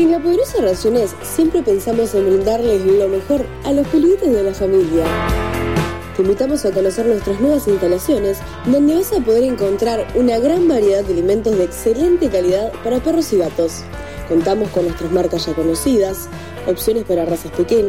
En La Poderosa Raciones siempre pensamos en brindarles lo mejor a los peluditos de la familia. Te invitamos a conocer nuestras nuevas instalaciones, donde vas a poder encontrar una gran variedad de alimentos de excelente calidad para perros y gatos. Contamos con nuestras marcas ya conocidas, opciones para razas pequeñas,